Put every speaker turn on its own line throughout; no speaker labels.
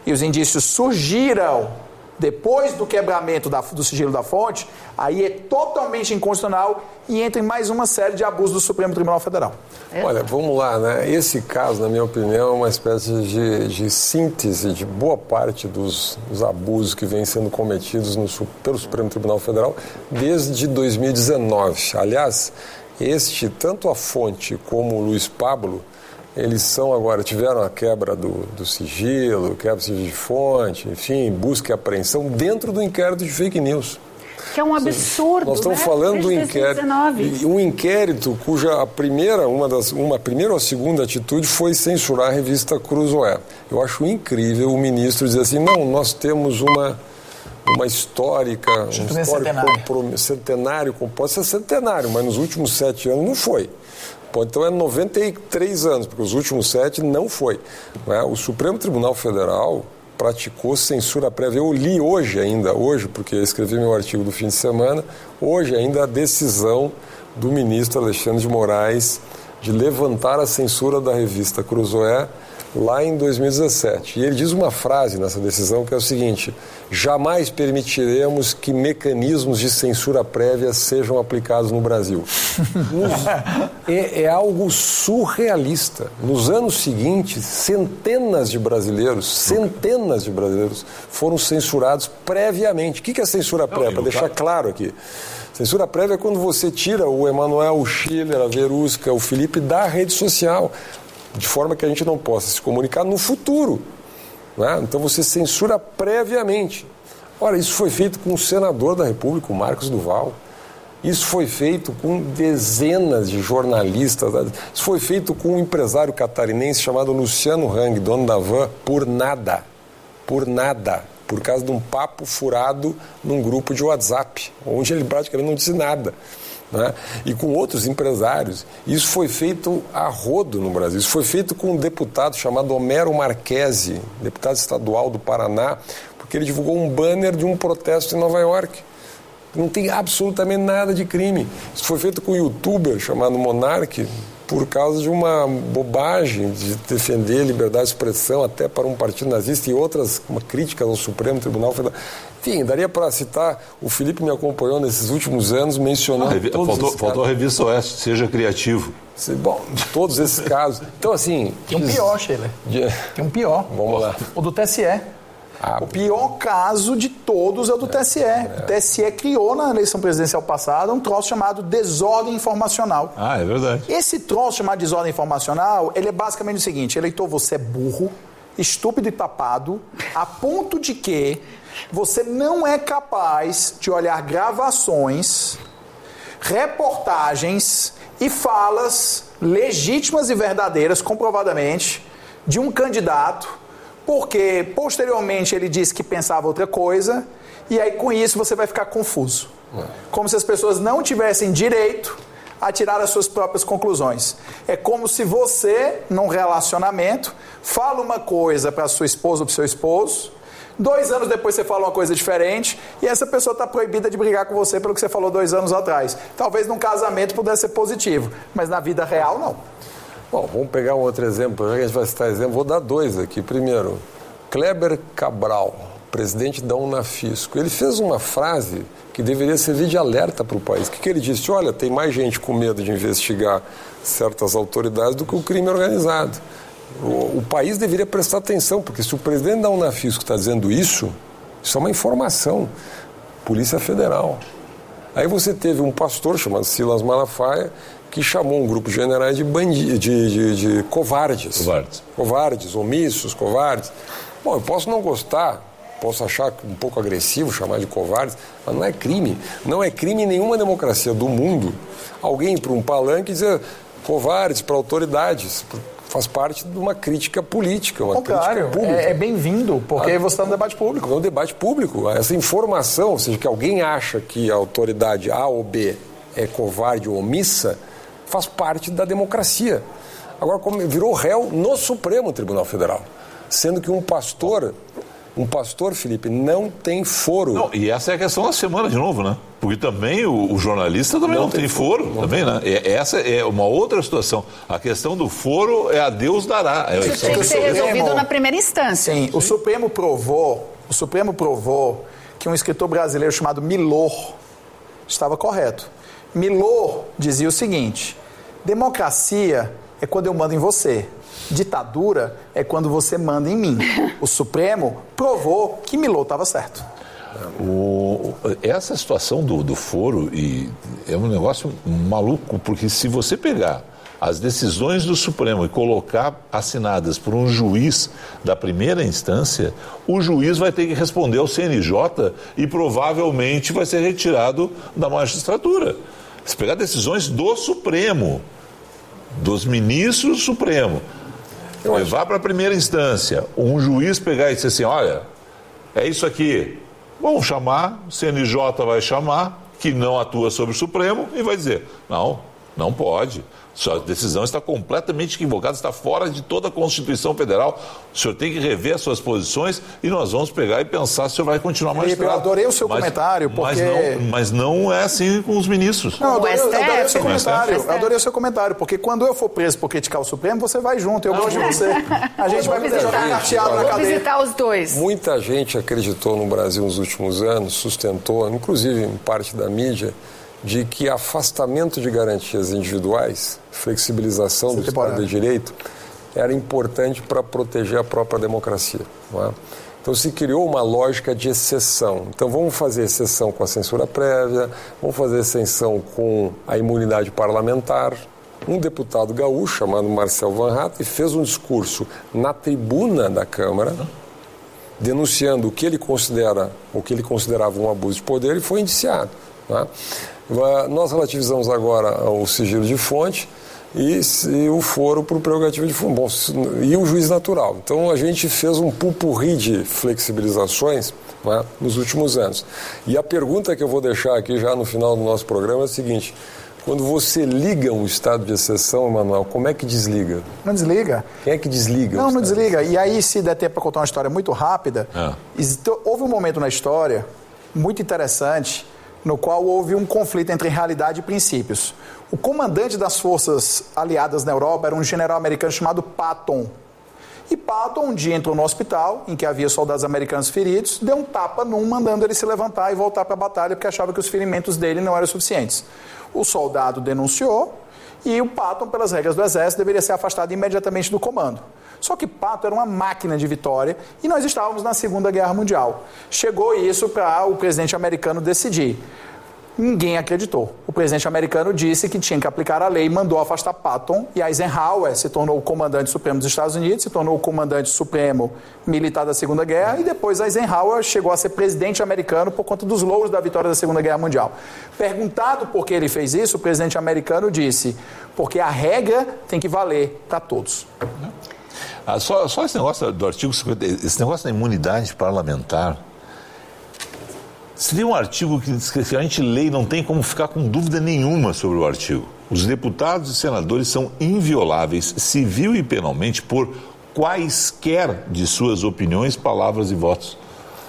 e os indícios surgiram depois do quebramento do sigilo da fonte, aí é totalmente inconstitucional e entra em mais uma série de abusos do Supremo Tribunal Federal.
Olha, vamos lá, né? Esse caso, na minha opinião, é uma espécie de síntese de boa parte dos abusos que vêm sendo cometidos pelo Supremo Tribunal Federal desde 2019. Aliás, tanto a fonte como o Luiz Pablo, eles tiveram a quebra do sigilo, quebra do sigilo de fonte, enfim, busca e apreensão dentro do inquérito de fake news.
Que é um absurdo,
Nós estamos falando do inquérito. Um inquérito cuja uma primeira ou a segunda atitude foi censurar a revista Cruzoé. Eu acho incrível o ministro dizer assim, não, nós temos uma histórica, centenário, pode ser centenário, mas nos últimos 7 anos não foi. Então é 93 anos, porque os últimos 7 não foi. O Supremo Tribunal Federal praticou censura prévia. Eu li hoje, porque eu escrevi meu artigo do fim de semana, hoje ainda a decisão do ministro Alexandre de Moraes de levantar a censura da revista Cruzoé lá em 2017. E ele diz uma frase nessa decisão que é o seguinte: jamais permitiremos que mecanismos de censura prévia sejam aplicados no Brasil. É algo surrealista. Nos anos seguintes, centenas de brasileiros foram censurados previamente. O que é censura prévia? Para deixar claro aqui. Censura prévia é quando você tira o Emanuel, o Schiller, a Verusca, o Felipe da rede social, de forma que a gente não possa se comunicar no futuro. Né? Então você censura previamente. Ora, isso foi feito com o senador da República, o Marcos Duval. Isso foi feito com dezenas de jornalistas. Isso foi feito com um empresário catarinense chamado Luciano Hang, dono da Van, por nada. Por causa de um papo furado num grupo de WhatsApp, onde ele praticamente não disse nada. Né? E com outros empresários. Isso foi feito a rodo no Brasil. Isso foi feito com um deputado chamado Homero Marchesi, deputado estadual do Paraná, porque ele divulgou um banner de um protesto em Nova York. Não tem absolutamente nada de crime. Isso foi feito com um youtuber chamado Monark, por causa de uma bobagem de defender liberdade de expressão até para um partido nazista e outras críticas ao Supremo Tribunal Federal. Enfim, daria para citar, o Felipe me acompanhou nesses últimos anos mencionando
faltou a revista Oeste, seja criativo.
Bom, todos esses casos. Então, assim...
Tem um pior, Sheila. Tem um pior.
Vamos lá.
O do TSE. O pior caso de todos é o do TSE. O TSE criou na eleição presidencial passada um troço chamado desordem informacional.
É verdade.
Esse troço chamado desordem informacional, ele é basicamente o seguinte: eleitor, você é burro, estúpido e tapado, a ponto de que você não é capaz de olhar gravações, reportagens e falas legítimas e verdadeiras, comprovadamente, de um candidato, porque posteriormente ele disse que pensava outra coisa, e aí com isso você vai ficar confuso. Como se as pessoas não tivessem direito a tirar as suas próprias conclusões. É como se você, num relacionamento, fala uma coisa para a sua esposa ou para o seu esposo, 2 anos depois você fala uma coisa diferente, e essa pessoa está proibida de brigar com você pelo que você falou 2 anos atrás. Talvez num casamento pudesse ser positivo, mas na vida real não.
Bom, vamos pegar um outro exemplo, já que a gente vai citar exemplo, vou dar 2 aqui. Primeiro, Kleber Cabral, presidente da Unafisco, ele fez uma frase que deveria servir de alerta para o país. O que ele disse? Olha, tem mais gente com medo de investigar certas autoridades do que o crime organizado. O país deveria prestar atenção, porque se o presidente da Unafisco está dizendo isso é uma informação. Polícia Federal. Aí você teve um pastor chamado Silas Malafaia, que chamou um grupo de generais de covardes. Covardes, omissos, covardes. Bom, eu posso não gostar, posso achar um pouco agressivo chamar de covardes, mas não é crime. Não é crime em nenhuma democracia do mundo alguém ir para um palanque e dizer covardes para autoridades. Faz parte de uma crítica política, uma crítica pública.
É bem-vindo, porque você está no debate público.
No debate público. Essa informação, ou seja, que alguém acha que a autoridade A ou B é covarde ou omissa, faz parte da democracia. Agora, como virou réu no Supremo Tribunal Federal, sendo que um pastor Um pastor, Felipe, não tem foro.
Não, e essa é a questão da semana de novo, né? Porque também o jornalista também não tem foro, também, né? Essa é uma outra situação. A questão do foro é a Deus dará.
Isso tem que ser resolvido na primeira instância.
Sim, o Supremo provou que um escritor brasileiro chamado Milor estava correto. Milor dizia o seguinte: democracia é quando eu mando em você. Ditadura é quando você manda em mim. O Supremo provou que Milor estava certo.
Essa situação do foro é um negócio maluco, porque se você pegar as decisões do Supremo e colocar assinadas por um juiz da primeira instância, o juiz vai ter que responder ao CNJ e provavelmente vai ser retirado da magistratura. Se pegar decisões do Supremo, dos ministros do Supremo, levar para a primeira instância, um juiz pegar e dizer assim, olha, é isso aqui, vamos chamar, o CNJ vai chamar, que não atua sobre o Supremo, e vai dizer, não pode. Sua decisão está completamente equivocada, está fora de toda a Constituição Federal. O senhor tem que rever as suas posições e nós vamos pegar e pensar se o senhor vai continuar magistrado.
Eu adorei o seu comentário, porque...
Mas não é assim com os ministros.
Não, eu adorei o seu comentário. Eu adorei o seu comentário, porque quando eu for preso por criticar o Supremo, você vai junto, eu gosto de você. A gente vai jogar carteado na cadeia.
Visitar os dois.
Muita gente acreditou no Brasil nos últimos anos, sustentou, inclusive em parte da mídia, de que afastamento de garantias individuais, flexibilização do Estado de Direito, era importante para proteger a própria democracia. Não é? Então se criou uma lógica de exceção. Então vamos fazer exceção com a censura prévia, vamos fazer exceção com a imunidade parlamentar. Um deputado gaúcho, chamado Marcel Van Hatten, fez um discurso na tribuna da Câmara, denunciando o que ele considerava um abuso de poder, e foi indiciado. Não é? Nós relativizamos agora o sigilo de fonte e o foro para o prerrogativo de fundo. Bom, e o juiz natural. Então a gente fez um pupurri de flexibilizações, não é, nos últimos anos. E a pergunta que eu vou deixar aqui já no final do nosso programa é a seguinte: quando você liga um estado de exceção, Emanuel, como é que desliga?
Não desliga.
Quem é que desliga?
Não desliga. E aí, se der tempo para contar uma história muito rápida, houve um momento na história muito interessante no qual houve um conflito entre realidade e princípios. O comandante das forças aliadas na Europa era um general americano chamado Patton. E Patton um dia entrou no hospital, em que havia soldados americanos feridos, deu um tapa num, mandando ele se levantar e voltar para a batalha, porque achava que os ferimentos dele não eram suficientes. O soldado denunciou e o Patton, pelas regras do exército, deveria ser afastado imediatamente do comando. Só que Patton era uma máquina de vitória e nós estávamos na Segunda Guerra Mundial. Chegou isso para o presidente americano decidir. Ninguém acreditou. O presidente americano disse que tinha que aplicar a lei, mandou afastar Patton, e Eisenhower se tornou o comandante supremo dos Estados Unidos, se tornou o comandante supremo militar da Segunda Guerra, e depois Eisenhower chegou a ser presidente americano por conta dos louros da vitória da Segunda Guerra Mundial. Perguntado por que ele fez isso, o presidente americano disse: porque a regra tem que valer para todos.
Só esse negócio do artigo 50, esse negócio da imunidade parlamentar, se tem um artigo que diz que a gente lê e não tem como ficar com dúvida nenhuma sobre o artigo. Os deputados e senadores são invioláveis, civil e penalmente, por quaisquer de suas opiniões, palavras e votos.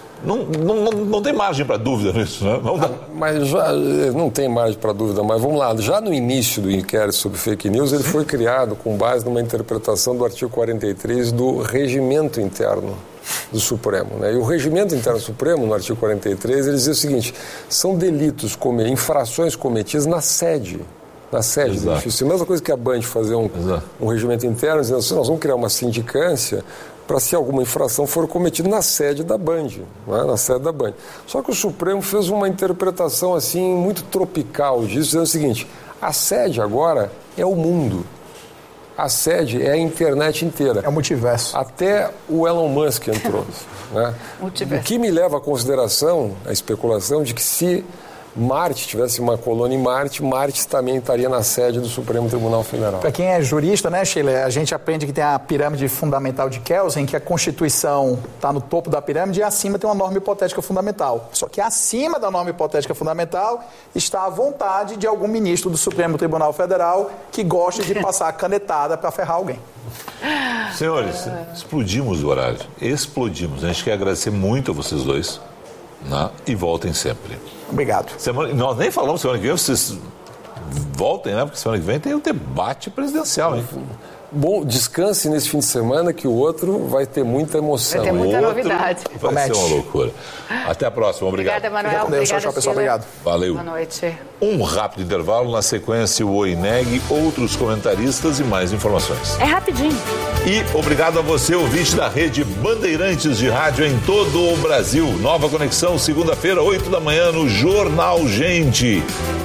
Não tem margem para dúvida nisso, né? Não dá.
Mas já não tem margem para dúvida, mas vamos lá. Já no início do inquérito sobre fake news, ele foi criado com base numa interpretação do artigo 43 do regimento interno do Supremo, né? E o regimento interno do Supremo, no artigo 43, ele dizia o seguinte: são delitos, infrações cometidas na sede do edifício. A mesma coisa que a Band fazer um regimento interno, dizendo assim, nós vamos criar uma sindicância para se alguma infração for cometida na sede da Band, né? Na sede da Band. Só que o Supremo fez uma interpretação assim muito tropical disso, dizendo o seguinte: a sede agora é o mundo. A sede é a internet inteira.
É o multiverso.
Até o Elon Musk entrou. Né? O que me leva à consideração, a especulação de que se Marte tivesse uma colônia em Marte, Marte também estaria na sede do Supremo Tribunal Federal.
Para quem é jurista, né, Sheila, a gente aprende que tem a pirâmide fundamental de Kelsen, que a Constituição está no topo da pirâmide e acima tem uma norma hipotética fundamental. Só que acima da norma hipotética fundamental está a vontade de algum ministro do Supremo Tribunal Federal que gosta de passar a canetada para ferrar alguém.
Senhores, explodimos o horário. Explodimos. A gente quer agradecer muito a vocês dois, né? E voltem sempre.
Obrigado.
Nós nem falamos semana que vem, vocês voltem, né? Porque semana que vem tem o debate presidencial, hein?
Bom, descanse nesse fim de semana que o outro vai ter muita emoção.
Vai ter muita novidade.
Vai ser uma loucura. Até a próxima. Obrigado.
Obrigada, Manuel.
Obrigada, tchau, pessoal. Obrigado.
Valeu.
Boa noite.
Um rápido intervalo, na sequência o Oineg, outros comentaristas e mais informações.
É rapidinho.
E obrigado a você, ouvinte da rede Bandeirantes de Rádio em todo o Brasil. Nova conexão, segunda-feira, 8 da manhã, no Jornal Gente.